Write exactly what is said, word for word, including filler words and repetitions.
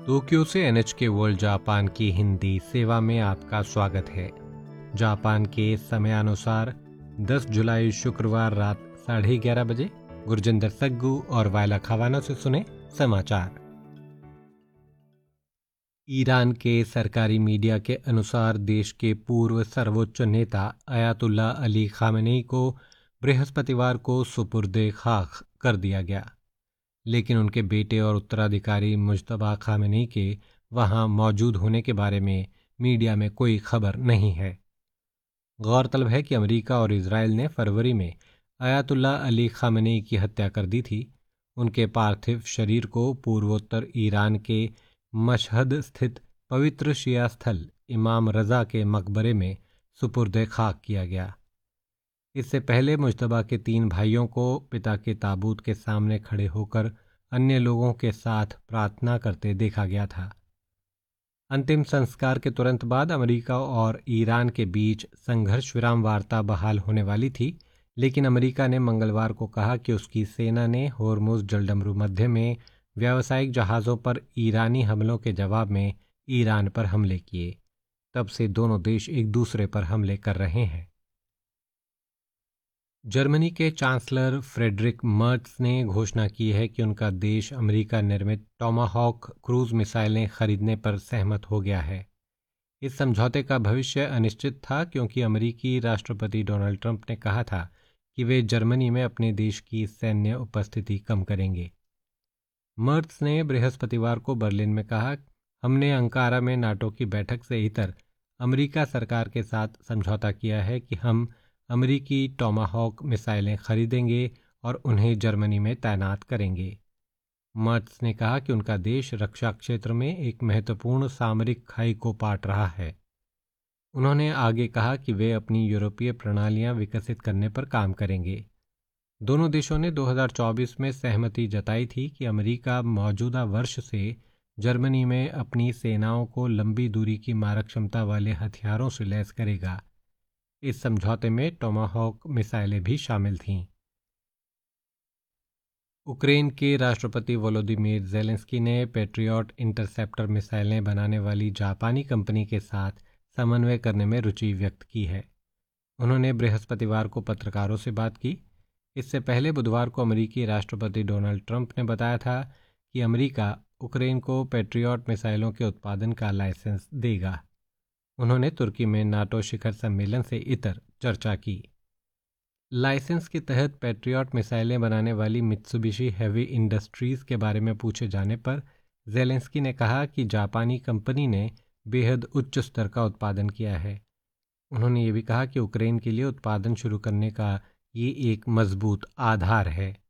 Tokyo से N H के world Japan की हिंदी सेवा में आपका स्वागत है। जापान के समयानुसार दस जुलाई शुक्रवार रात साढ़े ग्यारह बजे गुरजिंदर सग्गू और वायला खवानो से सुने समाचार। ईरान के सरकारी मीडिया के अनुसार देश के पूर्व सर्वोच्च नेता अयातुल्ला अली खामेनेई को बृहस्पतिवार को सुपुर्दे खाक कर दिया गया, लेकिन उनके बेटे और उत्तराधिकारी मुज्तबा खामेनेई के वहां मौजूद होने के बारे में मीडिया में कोई खबर नहीं है। गौरतलब है कि अमेरिका और इजराइल ने फरवरी में अयातुल्ला अली खामेनेई की हत्या कर दी थी। उनके पार्थिव शरीर को पूर्वोत्तर ईरान के मशहद स्थित पवित्र शिया स्थल इमाम रजा के मकबरे में सुपुर्दे खाक किया गया। इससे पहले मुज्तबा के तीन भाइयों को पिता के ताबूत के सामने खड़े होकर अन्य लोगों के साथ प्रार्थना करते देखा गया था। अंतिम संस्कार के तुरंत बाद अमेरिका और ईरान के बीच संघर्ष विराम वार्ता बहाल होने वाली थी, लेकिन अमेरिका ने मंगलवार को कहा कि उसकी सेना ने होर्मुज जलडमरू मध्य में व्यावसायिक जहाज़ों पर ईरानी हमलों के जवाब में ईरान पर हमले किए। तब से दोनों देश एक दूसरे पर हमले कर रहे हैं। जर्मनी के चांसलर फ्रेडरिक मर्ट्स ने घोषणा की है कि उनका देश अमेरिका निर्मित टॉमाहॉक क्रूज मिसाइलें खरीदने पर सहमत हो गया है। इस समझौते का भविष्य अनिश्चित था, क्योंकि अमेरिकी राष्ट्रपति डोनाल्ड ट्रंप ने कहा था कि वे जर्मनी में अपने देश की सैन्य उपस्थिति कम करेंगे। मर्ट्स ने बृहस्पतिवार को बर्लिन में कहा, हमने अंकारा में नाटो की बैठक से इतर अमेरिका सरकार के साथ समझौता किया है कि हम अमेरिकी टॉमाहॉक मिसाइलें खरीदेंगे और उन्हें जर्मनी में तैनात करेंगे। मर्ट्स ने कहा कि उनका देश रक्षा क्षेत्र में एक महत्वपूर्ण सामरिक खाई को पाट रहा है। उन्होंने आगे कहा कि वे अपनी यूरोपीय प्रणालियां विकसित करने पर काम करेंगे। दोनों देशों ने दो हज़ार चौबीस में सहमति जताई थी कि अमेरिका मौजूदा वर्ष से जर्मनी में अपनी सेनाओं को लंबी दूरी की मारक क्षमता वाले हथियारों से लैस करेगा। इस समझौते में टॉमाहॉक मिसाइलें भी शामिल थीं। यूक्रेन के राष्ट्रपति वोलोदिमीर ज़ेलेंस्की ने पैट्रियट इंटरसेप्टर मिसाइलें बनाने वाली जापानी कंपनी के साथ समन्वय करने में रुचि व्यक्त की है। उन्होंने बृहस्पतिवार को पत्रकारों से बात की। इससे पहले बुधवार को अमेरिकी राष्ट्रपति डोनाल्ड ट्रंप ने बताया था कि अमेरिका यूक्रेन को पैट्रियट मिसाइलों के उत्पादन का लाइसेंस देगा। उन्होंने तुर्की में नाटो शिखर सम्मेलन से इतर चर्चा की। लाइसेंस के तहत पैट्रियट मिसाइलें बनाने वाली मित्सुबिशी हेवी इंडस्ट्रीज के बारे में पूछे जाने पर ज़ेलेंस्की ने कहा कि जापानी कंपनी ने बेहद उच्च स्तर का उत्पादन किया है। उन्होंने ये भी कहा कि यूक्रेन के लिए उत्पादन शुरू करने का ये एक मजबूत आधार है।